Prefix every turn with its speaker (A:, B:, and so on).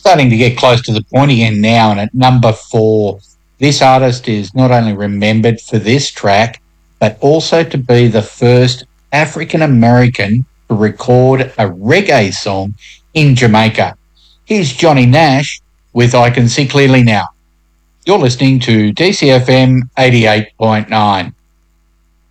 A: starting to get close to the point again now, and at number 4, this artist is not only remembered for this track, but also to be the first African-American to record a reggae song in Jamaica. Here's Johnny Nash with I Can See Clearly Now. You're listening to DCFM 88.9.